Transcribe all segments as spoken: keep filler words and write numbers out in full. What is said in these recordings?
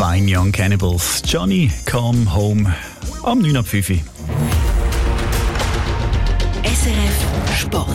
Fine Young Cannibals, Johnny Come Home am neun Uhr fünf. S R F Sport.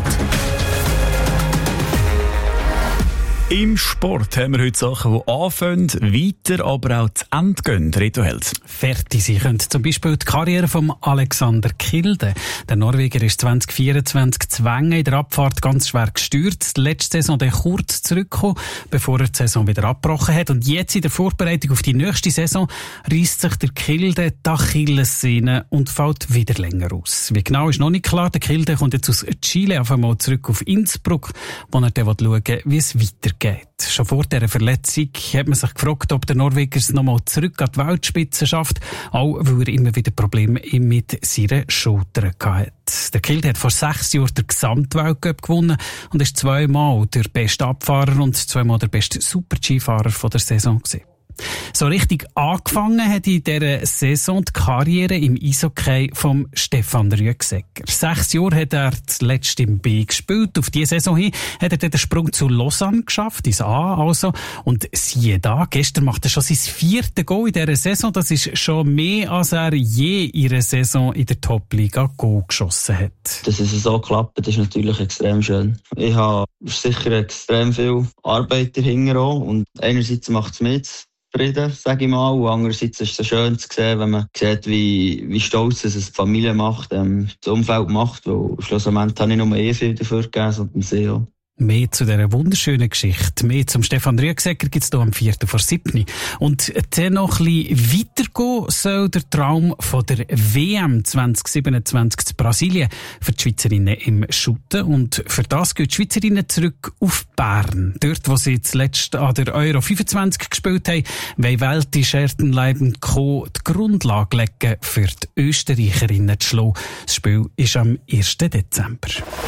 Im Sport haben wir heute Sachen, die anfangen, weiter, aber auch zu Ende gehen. Reto Held. Fertig sein könnte zum Beispiel die Karriere von Alexander Kilde. Der Norweger ist zwanzig vierundzwanzig zu Wengen in der Abfahrt ganz schwer gestürzt. Letzte Saison der kurz zurückgekommen, bevor er die Saison wieder abgebrochen hat. Und jetzt in der Vorbereitung auf die nächste Saison reisst sich der Kilde die Achillessehne und fällt wieder länger aus. Wie genau ist noch nicht klar. Der Kilde kommt jetzt aus Chile auf einmal zurück auf Innsbruck, wo er dann schauen will, wie es weitergeht. Schon vor dieser Verletzung hat man sich gefragt, ob der Norweger es nochmal zurück an die Weltspitze schafft, auch weil er immer wieder Probleme mit seiner Schulter hatte. Der Kilde hat vor sechs Jahren den Gesamtweltcup gewonnen und ist zweimal der beste Abfahrer und zweimal der beste Super-G-Fahrer der Saison gewesen. So richtig angefangen hat in dieser Saison die Karriere im Eishockey vom Stefan Rüegsegger. Sechs Jahre hat er zuletzt im B gespielt. Auf diese Saison hin hat er den Sprung zu Lausanne geschafft, ins A also. Und siehe da, gestern macht er schon sein viertes Goal in dieser Saison. Das ist schon mehr, als er je in einer Saison in der Top-Liga Goal geschossen hat. Dass es so klappt, ist natürlich extrem schön. Ich habe sicher extrem viel Arbeit dahinter auch. Und einerseits macht es mich Frieden, sage ich mal. Und andererseits ist es schön zu sehen, wenn man sieht, wie, wie stolz es die Familie macht, ähm, das Umfeld macht. Weil schlussendlich habe ich nur eh viel dafür gegeben, sondern sie auch. Mehr zu dieser wunderschönen Geschichte, mehr zum Stefan Rüegsegger gibt's hier am vierten vor sieben. Und dann noch ein bisschen weitergehen soll der Traum von der W M zwanzig siebenundzwanzig zu Brasilien für die Schweizerinnen im Shooten. Und für das gehen die Schweizerinnen zurück auf Bern. Dort, wo sie zuletzt an der Euro fünfundzwanzig gespielt haben, wollen Welti, Schertenleib und Co. die Grundlage legen, für die Österreicherinnen zu schlagen. Das Spiel ist am ersten Dezember.